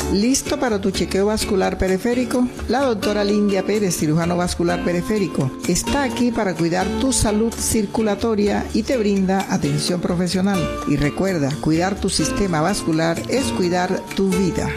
¿Listo para tu chequeo vascular periférico? La doctora Lindia Pérez, cirujano vascular periférico, está aquí para cuidar tu salud circulatoria y te brinda atención profesional. Y recuerda, cuidar tu sistema vascular es cuidar tu vida.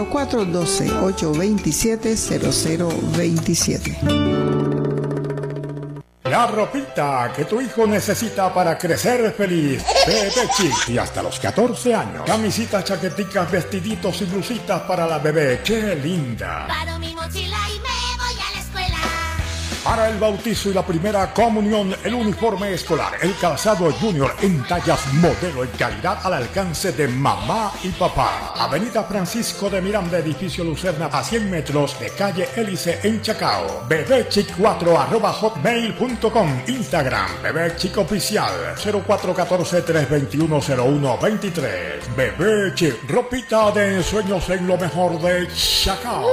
0412-827-0027. La ropita que tu hijo necesita para crecer feliz. Bebé Chic y hasta los 14 años. Camisitas, chaqueticas, vestiditos y blusitas para la bebé. ¡Qué linda! Paro mi mochila y me voy a la escuela. Para el bautizo y la primera comunión, el uniforme escolar, el calzado junior en tallas modelo y calidad al alcance de mamá y papá. Avenida Francisco de Miranda, edificio Lucerna, a 100 metros de calle Hélice en Chacao. bebechic4@hotmail.com. Instagram, Bebechic Oficial, 0414-321-0123. Bebé Chic, ropita de ensueños en lo mejor de Chacao.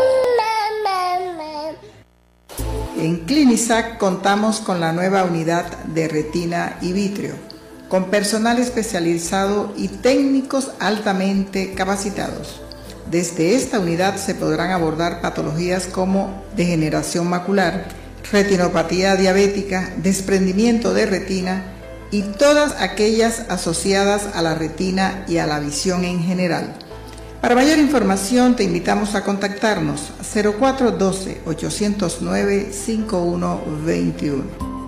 En Clinisac contamos con la nueva unidad de retina y vitrio, con personal especializado y técnicos altamente capacitados. Desde esta unidad se podrán abordar patologías como degeneración macular, retinopatía diabética, desprendimiento de retina y todas aquellas asociadas a la retina y a la visión en general. Para mayor información te invitamos a contactarnos 0412-809-5121.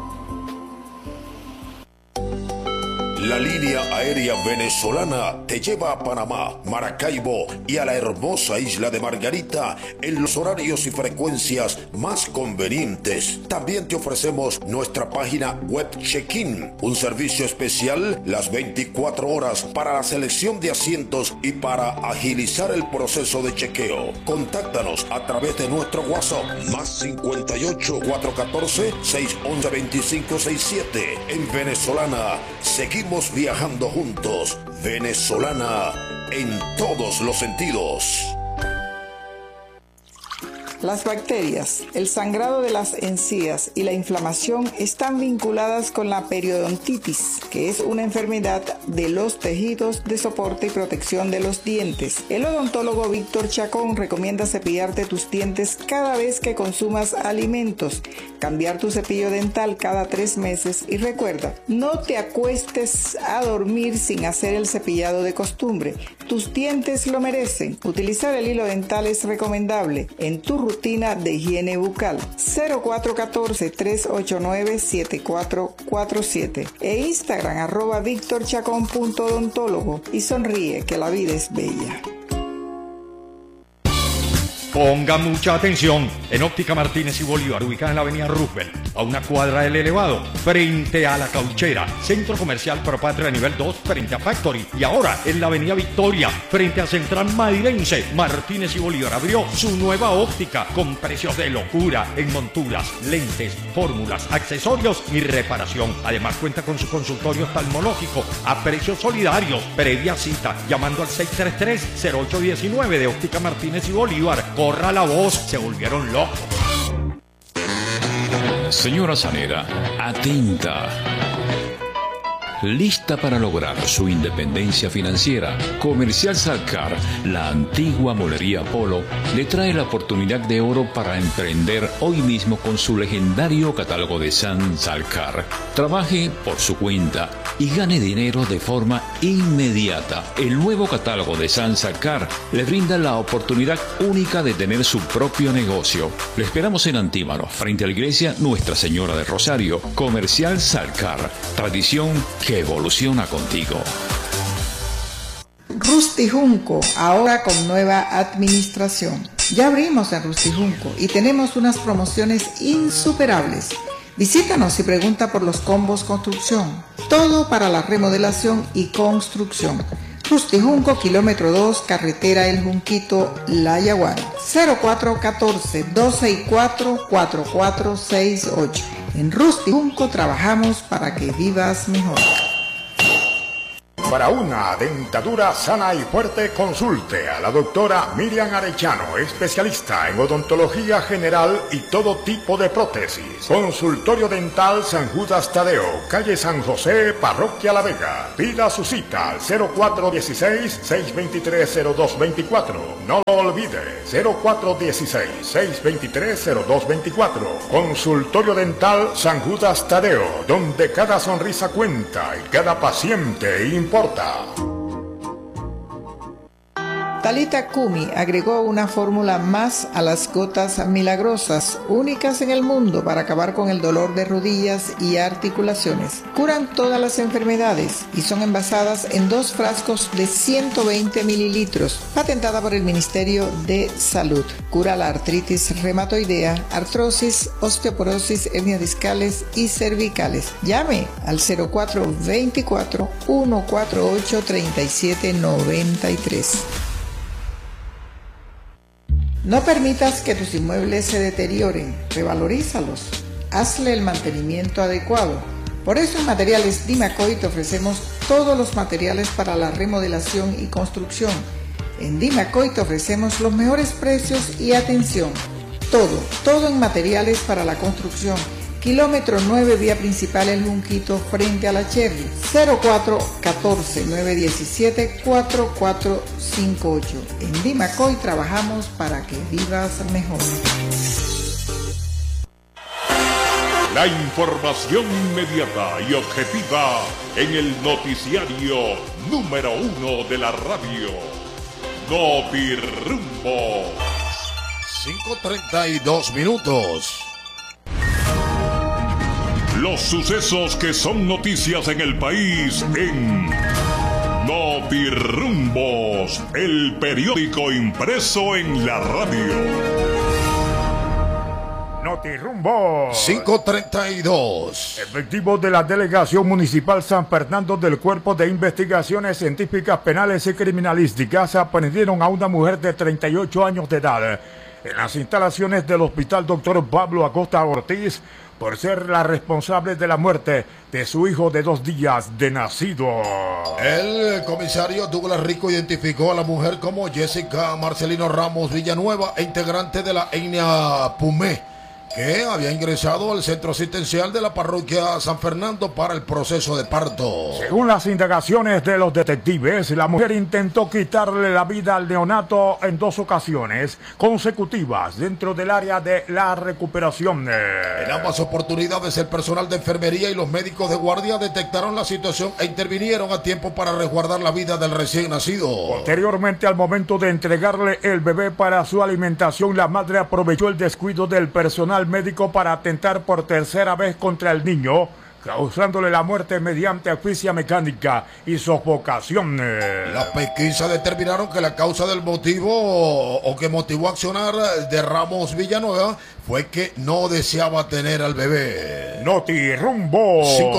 La línea aérea venezolana te lleva a Panamá, Maracaibo y a la hermosa isla de Margarita en los horarios y frecuencias más convenientes. También te ofrecemos nuestra página web Check-in, un servicio especial las 24 horas para la selección de asientos y para agilizar el proceso de chequeo. Contáctanos a través de nuestro WhatsApp +58 414 611 2567. En Venezolana seguimos viajando juntos. Venezolana en todos los sentidos. Las bacterias, el sangrado de las encías y la inflamación están vinculadas con la periodontitis, que es una enfermedad de los tejidos de soporte y protección de los dientes. El odontólogo Víctor Chacón recomienda cepillarte tus dientes cada vez que consumas alimentos, cambiar tu cepillo dental cada 3 meses y recuerda, no te acuestes a dormir sin hacer el cepillado de costumbre. Tus dientes lo merecen. Utilizar el hilo dental es recomendable en tu rutina de higiene bucal. 0414-389-7447 e Instagram @victorchacon.odontólogo y sonríe que la vida es bella. Ponga mucha atención. En Óptica Martínez y Bolívar, ubicada en la avenida Roosevelt, a una cuadra del Elevado, frente a la Cauchera, centro comercial Propatria nivel 2, frente a Factory. Y ahora en la avenida Victoria, frente a Central Madirense, Martínez y Bolívar abrió su nueva óptica con precios de locura en monturas, lentes, fórmulas, accesorios y reparación. Además cuenta con su consultorio oftalmológico a precios solidarios. Previa cita llamando al 633-0819 de Óptica Martínez y Bolívar. Corra la voz, se volvieron locos. Señora Sanera, atenta. Lista para lograr su independencia financiera, Comercial Salcar, la antigua molería Polo, le trae la oportunidad de oro para emprender hoy mismo con su legendario catálogo de San Salcar. Trabaje por su cuenta y gane dinero de forma inmediata. El nuevo catálogo de San Salcar le brinda la oportunidad única de tener su propio negocio. Le esperamos en Antímano, frente a la iglesia Nuestra Señora de Rosario. Comercial Salcar, tradición que evoluciona contigo. Rusty Junco, ahora con nueva administración. Ya abrimos en Rusty Junco y tenemos unas promociones insuperables. Visítanos y pregunta por los combos construcción. Todo para la remodelación y construcción. Rusty Junco, kilómetro 2, carretera El Junquito, La Yaguara. 0414-264-4468. En Rusty Junco trabajamos para que vivas mejor. Para una dentadura sana y fuerte, consulte a la doctora Miriam Arechano, especialista en odontología general y todo tipo de prótesis. Consultorio Dental San Judas Tadeo, calle San José, Parroquia La Vega. Pida su cita al 0416-623-0224. No lo olvide, 0416-623-0224. Consultorio Dental San Judas Tadeo, donde cada sonrisa cuenta y cada paciente importa. Talita Kumi agregó una fórmula más a las gotas milagrosas, únicas en el mundo para acabar con el dolor de rodillas y articulaciones. Curan todas las enfermedades y son envasadas en 2 frascos de 120 mililitros, patentada por el Ministerio de Salud. Cura la artritis reumatoidea, artrosis, osteoporosis, hernias discales y cervicales. Llame al 0424-148-3793. No permitas que tus inmuebles se deterioren, revalorízalos, hazle el mantenimiento adecuado. Por eso en Materiales Dimacoy te ofrecemos todos los materiales para la remodelación y construcción. En Dimacoy te ofrecemos los mejores precios y atención. Todo en materiales para la construcción. Kilómetro 9, vía principal El Junquito, frente a la Cherry. 0414-917-4458. En Dimacoy trabajamos para que vivas mejor. La información inmediata y objetiva en el noticiario número 1 de la radio. Notirrumbo. 5:32. Los sucesos que son noticias en el país en Notirrumbos, el periódico impreso en la radio. Notirrumbo. 5:32. Efectivos de la Delegación Municipal San Fernando del Cuerpo de Investigaciones Científicas Penales y Criminalísticas aprendieron a una mujer de 38 años de edad en las instalaciones del Hospital Dr. Pablo Acosta Ortiz por ser la responsable de la muerte de su hijo de 2 días de nacido. El comisario Douglas Rico identificó a la mujer como Jessica Marcelino Ramos Villanueva, integrante de la etnia Pumé, que había ingresado al centro asistencial de la parroquia San Fernando para el proceso de parto. Según las indagaciones de los detectives, la mujer intentó quitarle la vida al neonato en 2 ocasiones consecutivas dentro del área de la recuperación. En ambas oportunidades, el personal de enfermería y los médicos de guardia detectaron la situación e intervinieron a tiempo para resguardar la vida del recién nacido. Posteriormente, al momento de entregarle el bebé para su alimentación, la madre aprovechó el descuido del personal médico para atentar por tercera vez contra el niño, causándole la muerte mediante asfixia mecánica y sofocación. Las pesquisas determinaron que la causa del motivo o que motivó a accionar de Ramos Villanueva fue que no deseaba tener al bebé. Notirrumbo.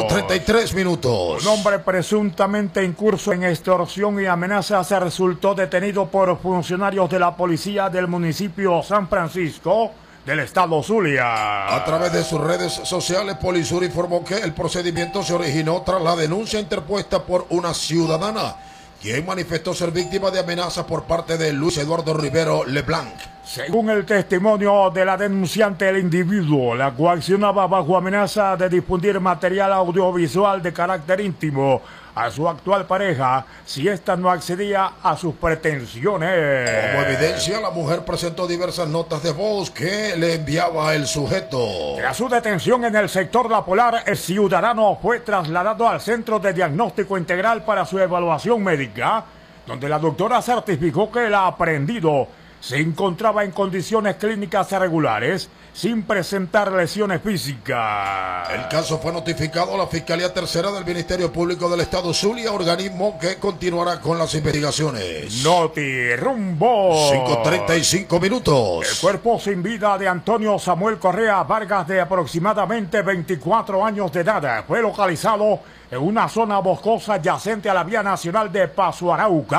5:33. Un hombre presuntamente incurso en extorsión y amenazas resultó detenido por funcionarios de la policía del municipio San Francisco del estado Zulia. A través de sus redes sociales, Polisur informó que el procedimiento se originó tras la denuncia interpuesta por una ciudadana, quien manifestó ser víctima de amenazas por parte de Luis Eduardo Rivero Leblanc. Según el testimonio de la denunciante, el individuo la coaccionaba bajo amenaza de difundir material audiovisual de carácter íntimo a su actual pareja si ésta no accedía a sus pretensiones. Como evidencia, la mujer presentó diversas notas de voz que le enviaba el sujeto. Tras su detención en el sector La Polar, el ciudadano fue trasladado al Centro de Diagnóstico Integral para su evaluación médica, donde la doctora certificó que el aprehendido se encontraba en condiciones clínicas regulares, sin presentar lesiones físicas. El caso fue notificado a la Fiscalía Tercera del Ministerio Público del Estado Zulia, organismo que continuará con las investigaciones. Notirrumbo. 5:35. El cuerpo sin vida de Antonio Samuel Correa Vargas, de aproximadamente 24 años de edad, fue localizado en una zona boscosa adyacente a la vía nacional de Paso Arauca,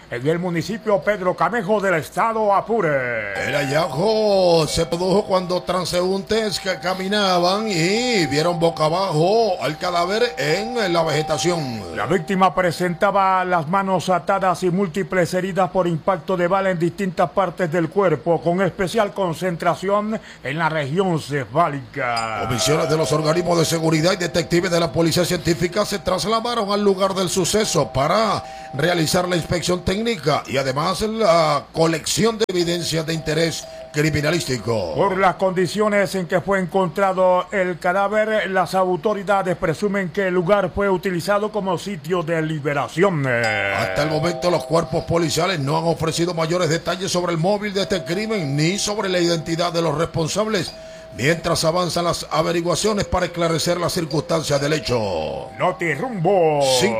en el municipio Pedro Camejo del estado Apure. El hallazgo se produjo cuando transeúntes que caminaban y vieron boca abajo al cadáver en la vegetación. La víctima presentaba las manos atadas y múltiples heridas por impacto de bala en distintas partes del cuerpo, con especial concentración en la región cefálica. Comisiones de los organismos de seguridad y detectives de la policía científica se trasladaron al lugar del suceso para realizar la inspección técnica y además la colección de evidencias de interés criminalístico. Por las condiciones en que fue encontrado el cadáver, las autoridades presumen que el lugar fue utilizado como sitio de liberación. Hasta el momento los cuerpos policiales no han ofrecido mayores detalles sobre el móvil de este crimen ni sobre la identidad de los responsables, mientras avanzan las averiguaciones para esclarecer las circunstancias del hecho. Notirumbo.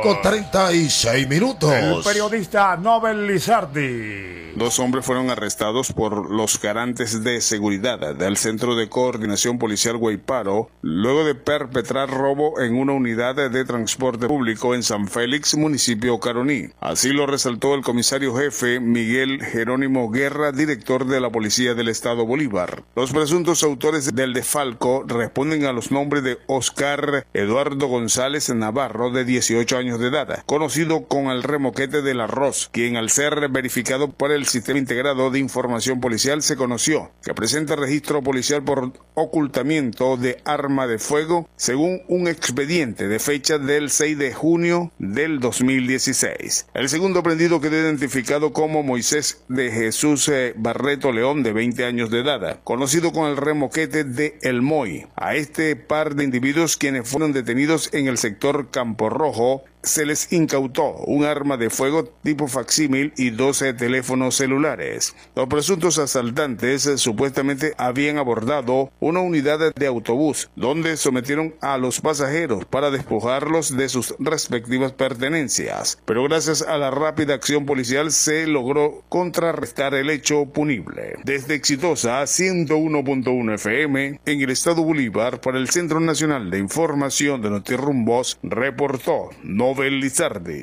5:36 minutos. El periodista Nobel Lizardi. 2 hombres fueron arrestados por los garantes de seguridad del Centro de Coordinación Policial Guayparo, luego de perpetrar robo en una unidad de transporte público en San Félix, municipio Caroní. Así lo resaltó el comisario jefe Miguel Jerónimo Guerra, director de la Policía del Estado Bolívar. Los presuntos autores del desfalco responden a los nombres de Oscar Eduardo González Navarro, de 18 años de edad, conocido con el remoquete del arroz, quien al ser verificado por el Sistema Integrado de Información Policial se conoció que presenta registro policial por ocultamiento de arma de fuego, según un expediente de fecha del 6 de junio del 2016. El segundo prendido quedó identificado como Moisés de Jesús Barreto León, de 20 años de edad, conocido con el remoquete de El Moy. A este par de individuos, quienes fueron detenidos en el sector Campo Rojo, se les incautó un arma de fuego tipo facsímil y 12 teléfonos celulares. Los presuntos asaltantes supuestamente habían abordado una unidad de autobús, donde sometieron a los pasajeros para despojarlos de sus respectivas pertenencias. Pero gracias a la rápida acción policial se logró contrarrestar el hecho punible. Desde Exitosa 101.1 FM, en el estado Bolívar, para el Centro Nacional de Información de Notirumbos, reportó Nobel Lizardi.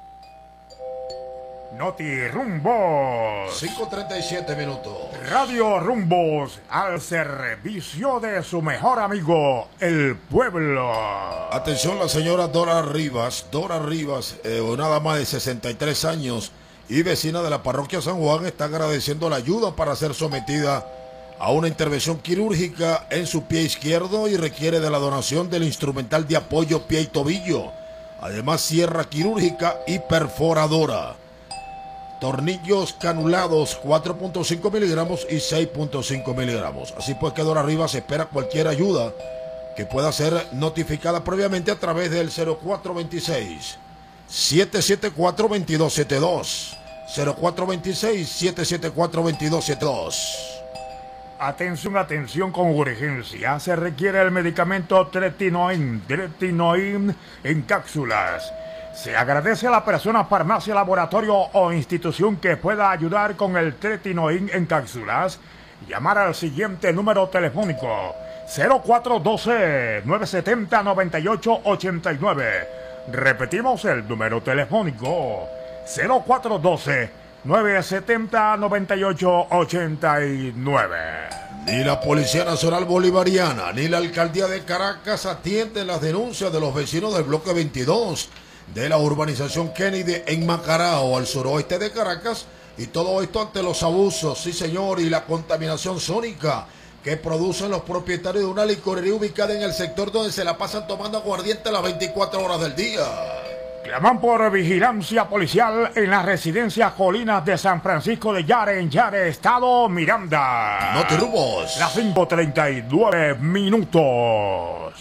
Notirumbos. 5:37 minutos. Radio Rumbos, al servicio de su mejor amigo, el pueblo. Atención, la señora Dora Rivas, una dama de 63 años y vecina de la parroquia San Juan, está agradeciendo la ayuda para ser sometida a una intervención quirúrgica en su pie izquierdo y requiere de la donación del instrumental de apoyo pie y tobillo. Además, sierra quirúrgica y perforadora. Tornillos canulados 4.5 miligramos y 6.5 miligramos. Así pues que Dora Rivas espera cualquier ayuda que pueda ser notificada previamente a través del 0426-774-2272. 0426-774-2272. Atención con urgencia. Se requiere el medicamento Tretinoin en cápsulas. Se agradece a la persona, farmacia, laboratorio o institución que pueda ayudar con el Tretinoin en cápsulas. Llamar al siguiente número telefónico: 0412-970-9889. Repetimos el número telefónico: 0412-970-9889. Ni la Policía Nacional Bolivariana ni la Alcaldía de Caracas atienden las denuncias de los vecinos del bloque 22 de la urbanización Kennedy en Macarao, al suroeste de Caracas, y todo esto ante los abusos, sí señor, y la contaminación sónica que producen los propietarios de una licorería ubicada en el sector donde se la pasan tomando aguardiente las 24 horas del día. Claman por vigilancia policial en las residencias Colinas de San Francisco de Yare, en Yare, estado Miranda. Notirrumbos. Las 5:39 minutos.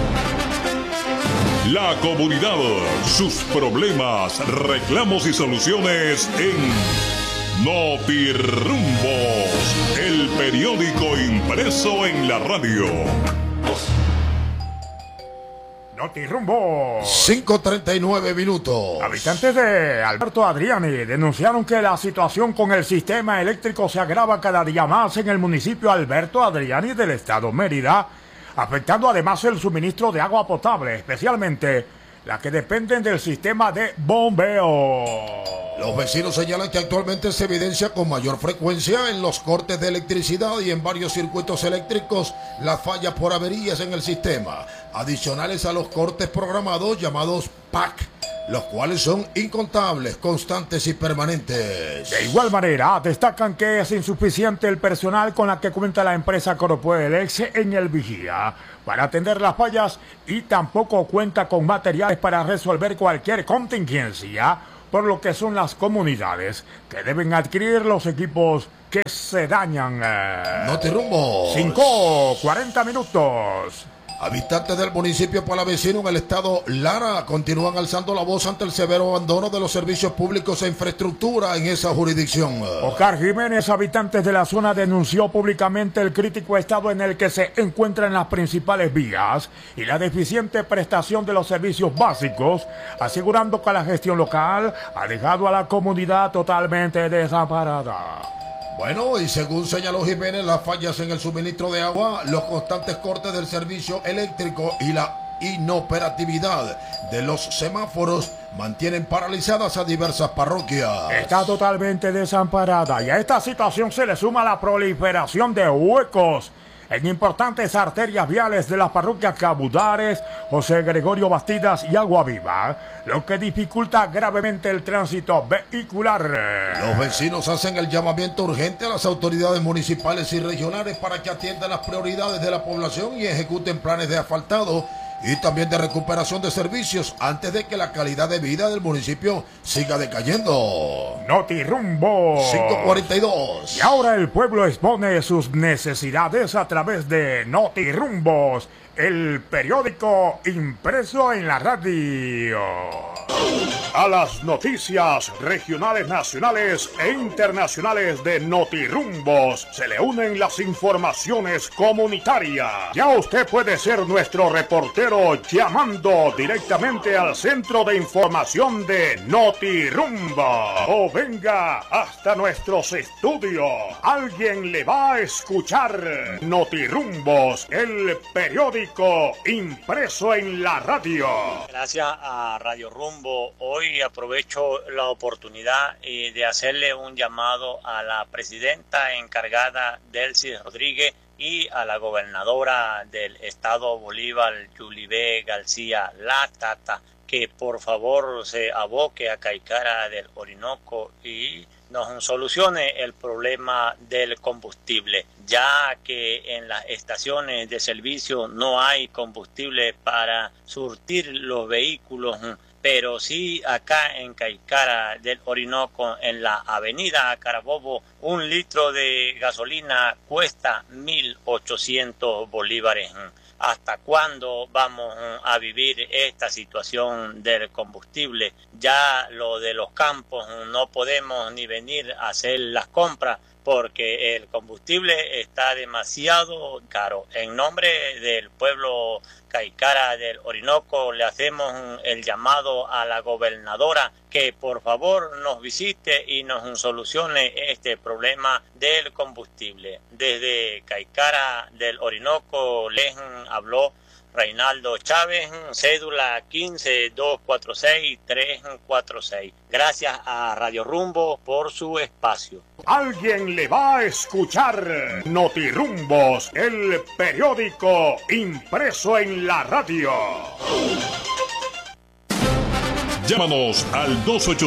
La comunidad, sus problemas, reclamos y soluciones en Notirumbos, el periódico impreso en la radio. Notirumbo. 5:39 minutos. Habitantes de Alberto Adriani denunciaron que la situación con el sistema eléctrico se agrava cada día más en el municipio Alberto Adriani del estado Mérida, afectando además el suministro de agua potable, especialmente las que dependen del sistema de bombeo. Los vecinos señalan que actualmente se evidencia con mayor frecuencia en los cortes de electricidad y en varios circuitos eléctricos las fallas por averías en el sistema, adicionales a los cortes programados llamados PAC, los cuales son incontables, constantes y permanentes. De igual manera, destacan que es insuficiente el personal con la que cuenta la empresa Coropuelex en el Vigía para atender las fallas y tampoco cuenta con materiales para resolver cualquier contingencia, por lo que son las comunidades que deben adquirir los equipos que se dañan. Notirumbo. 5:40 minutos. Habitantes del municipio palavecino en el estado Lara continúan alzando la voz ante el severo abandono de los servicios públicos e infraestructura en esa jurisdicción. Oscar Jiménez, habitantes de la zona, denunció públicamente el crítico estado en el que se encuentran las principales vías y la deficiente prestación de los servicios básicos, asegurando que la gestión local ha dejado a la comunidad totalmente desamparada. Bueno, y según señaló Jiménez, las fallas en el suministro de agua, los constantes cortes del servicio eléctrico y la inoperatividad de los semáforos mantienen paralizadas a diversas parroquias. Está totalmente desamparada y a esta situación se le suma la proliferación de huecos en importantes arterias viales de las parroquias Cabudares, José Gregorio Bastidas y Agua Viva, lo que dificulta gravemente el tránsito vehicular. Los vecinos hacen el llamamiento urgente a las autoridades municipales y regionales para que atiendan las prioridades de la población y ejecuten planes de asfaltado y también de recuperación de servicios antes de que la calidad de vida del municipio siga decayendo. Notirumbo 5:42. Y ahora el pueblo expone sus necesidades a través de Notirumbos, el periódico impreso en la radio. A las noticias regionales, nacionales e internacionales de Notirumbos se le unen las informaciones comunitarias. Ya usted puede ser nuestro reportero llamando directamente al centro de información de Notirumbo o venga hasta nuestros estudios. Alguien le va a escuchar. Notirumbos, el periódico impreso en la radio. Gracias a Radio Rumbo, hoy aprovecho la oportunidad de hacerle un llamado a la presidenta encargada, Delcy Rodríguez, y a la gobernadora del estado Bolívar, Yulibé García La Tata, que por favor se aboque a Caicara del Orinoco y nos solucione el problema del combustible, ya que en las estaciones de servicio no hay combustible para surtir los vehículos, pero sí acá en Caicara del Orinoco, en la avenida Carabobo, 1 litro de gasolina cuesta 1.800 bolívares. ¿Hasta cuándo vamos a vivir esta situación del combustible? Ya lo de los campos no podemos ni venir a hacer las compras porque el combustible está demasiado caro. En nombre del pueblo Caicara del Orinoco le hacemos el llamado a la gobernadora que por favor nos visite y nos solucione este problema del combustible. Desde Caicara del Orinoco les habló Reinaldo Chávez, cédula 15-246-346. Gracias a Radio Rumbo por su espacio. Alguien le va a escuchar. Notirumbos, el periódico impreso en la radio. Llámanos al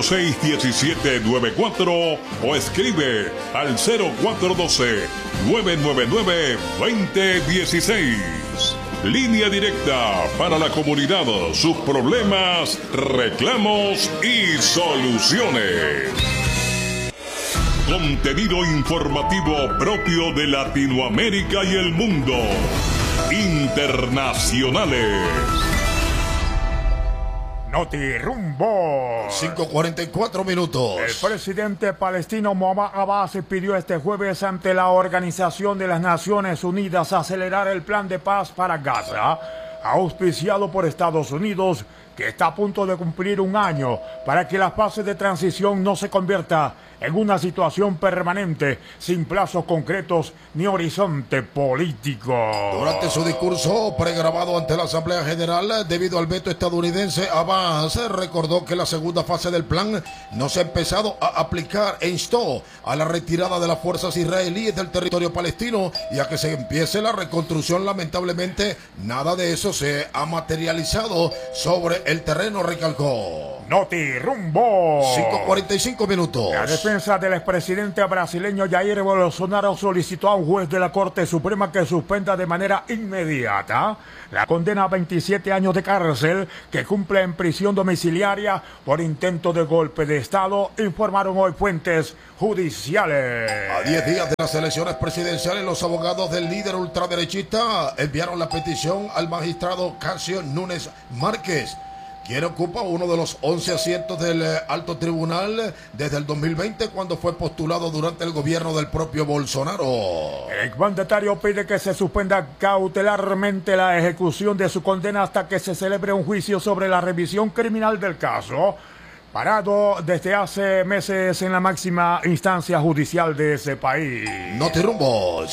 286-1794 o escribe al 0412-999-2016. Línea directa para la comunidad, sus problemas, reclamos y soluciones. Contenido informativo propio de Latinoamérica y el mundo. Internacionales. Notirumbo 5:44 minutos. El presidente palestino Mahmoud Abbas pidió este jueves ante la Organización de las Naciones Unidas acelerar el plan de paz para Gaza, auspiciado por Estados Unidos, que está a punto de cumplir 1 año, para que la fase de transición no se convierta en una situación permanente, sin plazos concretos ni horizonte político. Durante su discurso pregrabado ante la Asamblea General, debido al veto estadounidense, Abbas recordó que la segunda fase del plan no se ha empezado a aplicar e instó a la retirada de las fuerzas israelíes del territorio palestino y a que se empiece la reconstrucción. Lamentablemente, nada de eso se ha materializado sobre el terreno, recalcó. Noti Rumbo. 5:45 minutos. La defensa del expresidente brasileño Jair Bolsonaro solicitó a un juez de la Corte Suprema que suspenda de manera inmediata la condena a 27 años de cárcel que cumple en prisión domiciliaria por intento de golpe de Estado, informaron hoy fuentes judiciales. A 10 días de las elecciones presidenciales, los abogados del líder ultraderechista enviaron la petición al magistrado Casio Núñez Márquez, quien ocupa uno de los 11 asientos del alto tribunal desde el 2020, cuando fue postulado durante el gobierno del propio Bolsonaro. El mandatario pide que se suspenda cautelarmente la ejecución de su condena hasta que se celebre un juicio sobre la revisión criminal del caso, parado desde hace meses en la máxima instancia judicial de ese país. Notirumbos.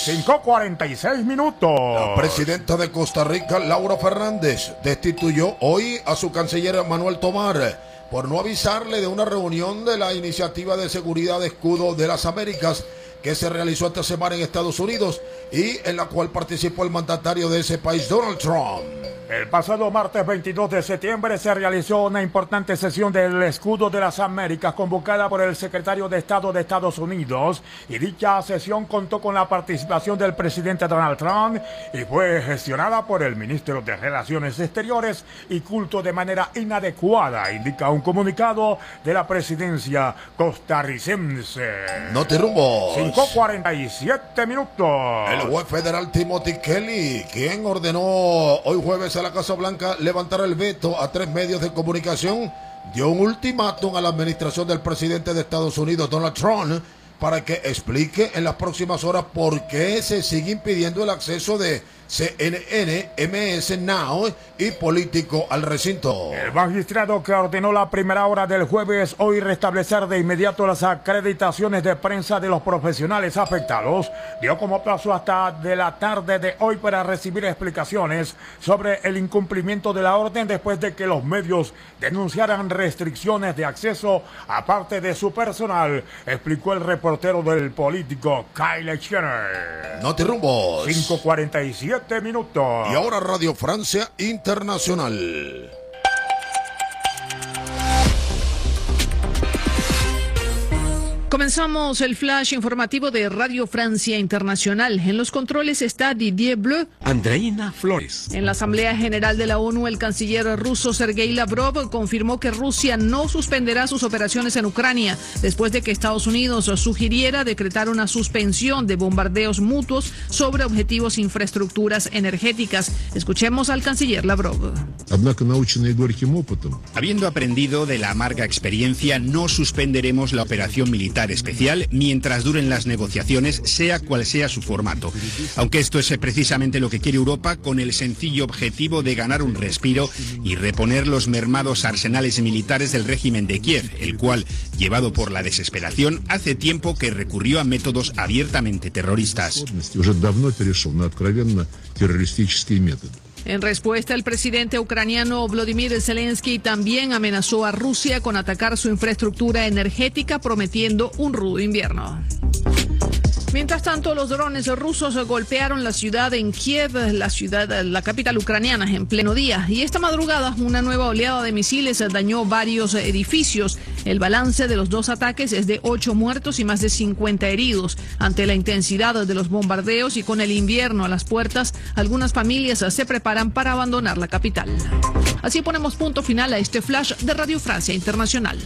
5:46 minutos. La presidenta de Costa Rica, Laura Fernández, destituyó hoy a su canciller Manuel Tomar por no avisarle de una reunión de la Iniciativa de Seguridad de Escudo de las Américas que se realizó esta semana en Estados Unidos y en la cual participó el mandatario de ese país, Donald Trump. El pasado martes 22 de septiembre se realizó una importante sesión del Escudo de las Américas convocada por el secretario de Estado de Estados Unidos, y dicha sesión contó con la participación del presidente Donald Trump y fue gestionada por el ministro de Relaciones Exteriores y Culto de manera inadecuada, indica un comunicado de la presidencia costarricense. Notirumbos. 5:47 minutos. El juez federal Timothy Kelly, quien ordenó hoy jueves a la Casa Blanca levantar el veto a 3 medios de comunicación, dio un ultimátum a la administración del presidente de Estados Unidos, Donald Trump, para que explique en las próximas horas por qué se sigue impidiendo el acceso de CNN, MS Now y Político al recinto. El magistrado que ordenó la primera hora del jueves hoy restablecer de inmediato las acreditaciones de prensa de los profesionales afectados dio como plazo hasta de la tarde de hoy para recibir explicaciones sobre el incumplimiento de la orden después de que los medios denunciaran restricciones de acceso a parte de su personal, explicó el reportero del Político, Kyle Jenner. Notirumbos. 5:47 minutos. Y ahora Radio Francia Internacional. Comenzamos el flash informativo de Radio Francia Internacional. En los controles está Didier Bleu. Andreina Flores. En la Asamblea General de la ONU, el canciller ruso Sergei Lavrov confirmó que Rusia no suspenderá sus operaciones en Ucrania después de que Estados Unidos sugiriera decretar una suspensión de bombardeos mutuos sobre objetivos e infraestructuras energéticas. Escuchemos al canciller Lavrov. Habiendo aprendido de la amarga experiencia, no suspenderemos la operación militar especial mientras duren las negociaciones, sea cual sea su formato. Aunque esto es precisamente lo que quiere Europa, con el sencillo objetivo de ganar un respiro y reponer los mermados arsenales militares del régimen de Kiev, el cual, llevado por la desesperación, hace tiempo que recurrió a métodos abiertamente terroristas. En respuesta, el presidente ucraniano Volodymyr Zelensky también amenazó a Rusia con atacar su infraestructura energética, prometiendo un rudo invierno. Mientras tanto, los drones rusos golpearon la ciudad en Kiev, la capital ucraniana, en pleno día. Y esta madrugada, una nueva oleada de misiles dañó varios edificios. El balance de los dos ataques es de 8 muertos y más de 50 heridos. Ante la intensidad de los bombardeos y con el invierno a las puertas, algunas familias se preparan para abandonar la capital. Así ponemos punto final a este flash de Radio Francia Internacional.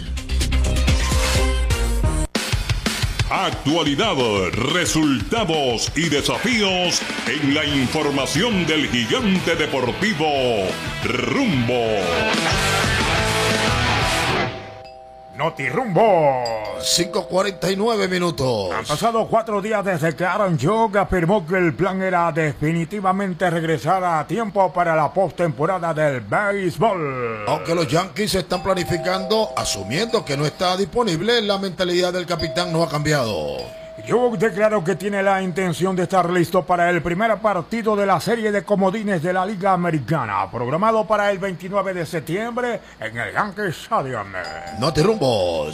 Actualidad, resultados y desafíos en la información del gigante deportivo Rumbo. Notirumbo. 5:49 minutos. Han pasado 4 días desde que Aaron Judge afirmó que el plan era definitivamente regresar a tiempo para la postemporada del béisbol. Aunque los Yankees están planificando, asumiendo que no está disponible, la mentalidad del capitán no ha cambiado. Judge declaró que tiene la intención de estar listo para el primer partido de la serie de comodines de la Liga Americana, programado para el 29 de septiembre en el Yankee Stadium. Notirumbos.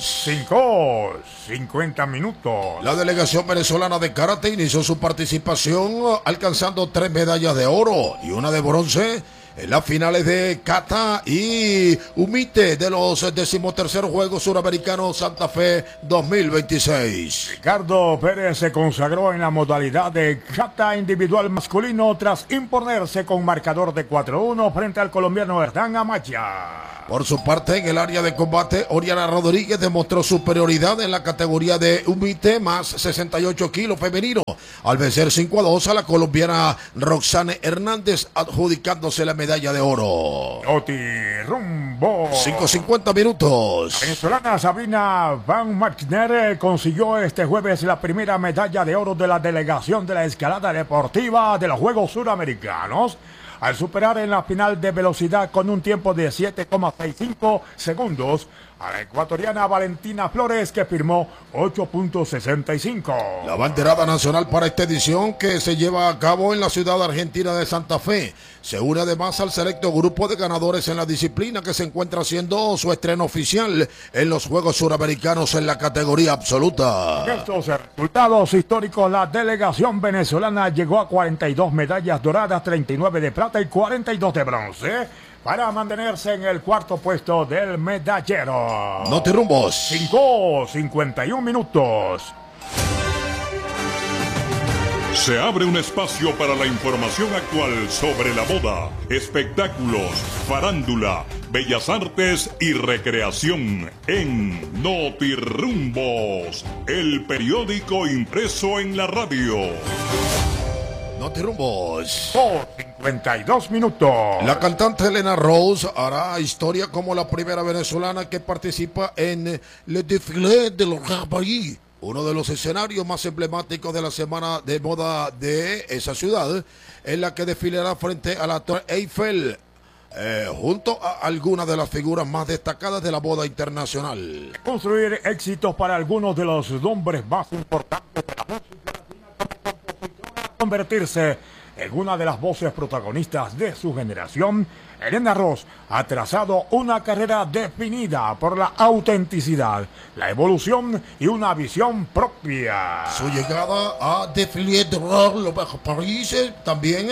5:50 minutos. La delegación venezolana de karate inició su participación alcanzando 3 medallas de oro y una de bronce en las finales de kata y umite de los 13º Juegos Suramericanos Santa Fe 2026. Ricardo Pérez se consagró en la modalidad de kata individual masculino tras imponerse con marcador de 4-1 frente al colombiano Hernán Amaya. Por su parte, en el área de combate, Oriana Rodríguez demostró superioridad en la categoría de umite más 68 kilos femenino, al vencer 5-2 a la colombiana Roxane Hernández, adjudicándose la medalla de oro. Notirumbo. 5:50 minutos. La venezolana Sabrina Van Martiner consiguió este jueves la primera medalla de oro de la delegación de la escalada deportiva de los Juegos Suramericanos, al superar en la final de velocidad con un tiempo de 7,65 segundos a la ecuatoriana Valentina Flores, que firmó 8.65. La abanderada nacional para esta edición, que se lleva a cabo en la ciudad argentina de Santa Fe, se une además al selecto grupo de ganadores en la disciplina, que se encuentra haciendo su estreno oficial en los Juegos Suramericanos en la categoría absoluta. Con estos resultados históricos, la delegación venezolana llegó a 42 medallas doradas, 39 de plata y 42 de bronce, para mantenerse en el cuarto puesto del medallero. Notirumbos. 5:51 minutos. Se abre un espacio para la información actual sobre la moda, espectáculos, farándula, bellas artes y recreación en Notirumbos, el periódico impreso en la radio. Notirumbos. 52 minutos. La cantante Elena Rose hará historia como la primera venezolana que participa en Le Défilé de los Paris, uno de los escenarios más emblemáticos de la semana de moda de esa ciudad, en la que desfilará frente a la Torre Eiffel, junto a algunas de las figuras más destacadas de la moda internacional. Construir éxitos para algunos de los nombres más importantes de la música latina, como compositora, convertirse en una de las voces protagonistas de su generación, Elena Rose ha trazado una carrera definida por la autenticidad, la evolución y una visión propia. Su llegada a Défilé de los Paris también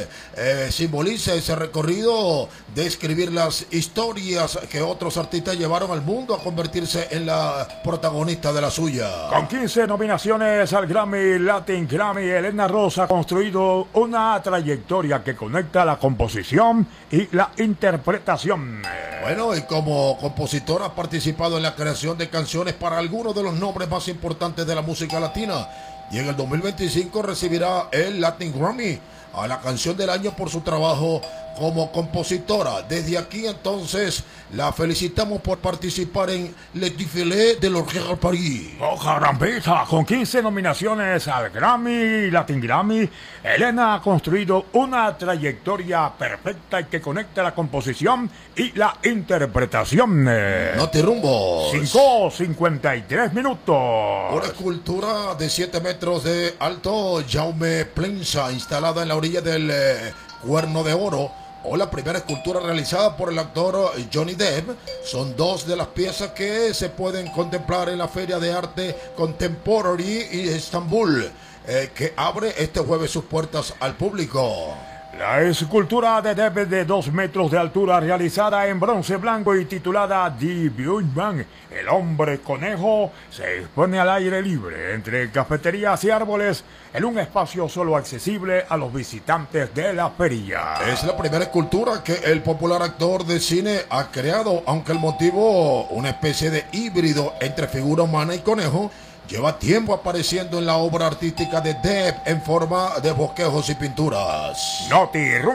simboliza ese recorrido de escribir las historias que otros artistas llevaron al mundo a convertirse en la protagonista de la suya. Con 15 nominaciones al Grammy Latin Grammy, Elena Rose ha construido una trayectoria que conecta la composición y la interpretación. Bueno, y como compositora ha participado en la creación de canciones para algunos de los nombres más importantes de la música latina, y en el 2025 recibirá el Latin Grammy a la canción del año por su trabajo como compositora. Desde aquí entonces la felicitamos por participar en Le Défilé de los Paris. ¡Oja rampita! Con 15 nominaciones al Grammy, Latin Grammy, Elena ha construido una trayectoria perfecta y que conecta la composición y la interpretación. Notirumbos. 5:53 minutos. Una escultura de 7 metros de alto, Jaume Plensa, instalada en la orilla del Cuerno de Oro, o la primera escultura realizada por el actor Johnny Depp, son dos de las piezas que se pueden contemplar en la Feria de Arte Contemporary en Estambul, que abre este jueves sus puertas al público. La escultura de Depp de 2 metros de altura, realizada en bronce blanco y titulada The Birdman, el hombre conejo, se expone al aire libre entre cafeterías y árboles en un espacio solo accesible a los visitantes de la feria. Es la primera escultura que el popular actor de cine ha creado, aunque el motivo, una especie de híbrido entre figura humana y conejo, lleva tiempo apareciendo en la obra artística de Depp en forma de bosquejos y pinturas.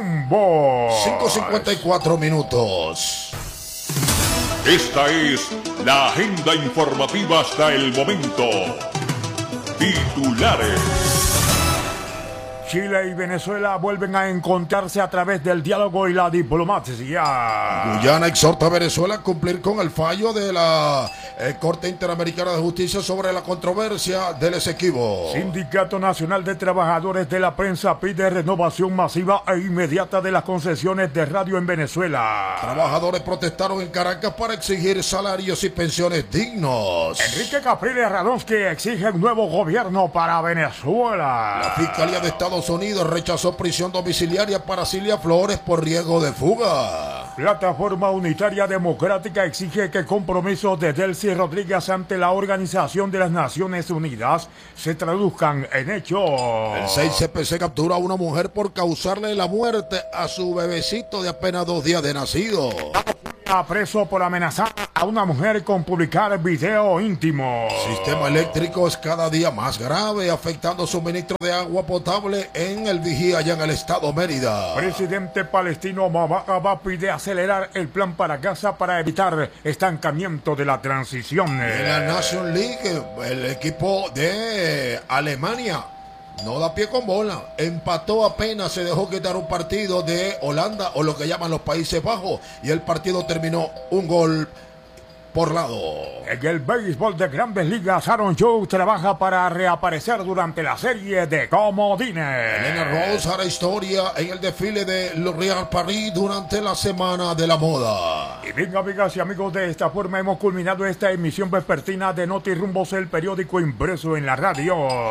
Notirumbo. 5:54 minutos. Esta es La agenda informativa hasta el momento. Titulares. Chile y Venezuela vuelven a encontrarse a través del diálogo y la diplomacia. Guyana exhorta a Venezuela a cumplir con el fallo de la Corte Interamericana de Justicia sobre la controversia del Esequibo. Sindicato Nacional de Trabajadores de la Prensa pide renovación masiva e inmediata de las concesiones de radio en Venezuela. Trabajadores protestaron en Caracas para exigir salarios y pensiones dignos. Enrique Capriles Radonsky exige un nuevo gobierno para Venezuela. La Fiscalía de Estados Unidos rechazó prisión domiciliaria para Cilia Flores por riesgo de fuga. Plataforma Unitaria Democrática exige que compromisos de Delcy Rodríguez ante la Organización de las Naciones Unidas se traduzcan en hechos. El 6CPC captura a una mujer por causarle la muerte a su bebecito de apenas 2 días de nacido. Preso por amenazar a una mujer con publicar video íntimo. El sistema eléctrico es cada día más grave, afectando suministro de agua potable en el Vigía, allá en el estado Mérida. Presidente palestino Mahmoud pide acelerar el plan para Gaza para evitar estancamiento de la transición. En la Nation League, el equipo de Alemania no da pie con bola, empató apenas, se dejó quitar un partido de Holanda, o lo que llaman los Países Bajos, y el partido terminó 1 gol por lado. En el béisbol de Grandes Ligas, Aaron Judge trabaja para reaparecer durante la serie de comodines. Elena Rose hará historia en el desfile de L'Oréal Paris durante la Semana de la Moda. Y bien, amigas y amigos, de esta forma hemos culminado esta emisión vespertina de Noti Rumbos, el periódico impreso en la radio.